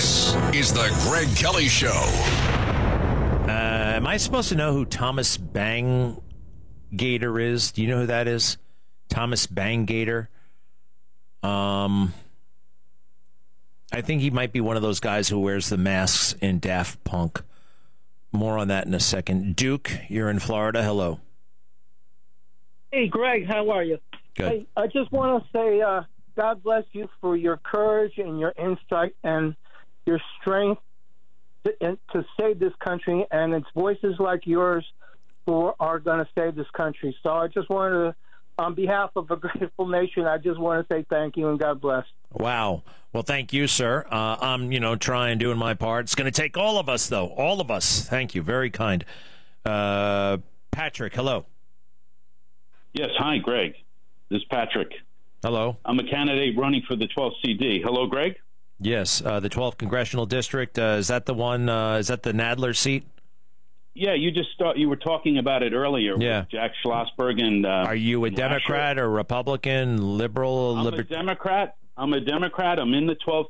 This is the Greg Kelly Show. Am I supposed to know who Thomas Bangater is? Do you know who that is? Thomas Bangater. I think he might be one of those guys who wears the masks in Daft Punk. More on that in a second. Duke, you're in Florida. Hello. Hey, Greg, how are you? Good. Hey, I just want to say God bless you for your courage and your insight and your strength to save this country, and it's voices like yours who are going to save this country. So I just wanted to, on behalf of a grateful nation, I just want to say thank you and God bless. Wow. Well, thank you, sir. I'm, trying, doing my part. It's going to take all of us, though. All of us. Thank you. Very kind. Patrick, hello. Yes. Hi, Greg. This is Patrick. Hello. I'm a candidate running for the 12th CD. Hello, Greg? Yes, the 12th Congressional District. Is that the one? Is that the Nadler seat? Yeah, you were talking about it earlier. Yeah. With Jack Schlossberg and. Are you a Democrat or Republican, liberal? I'm a Democrat. I'm in the 12th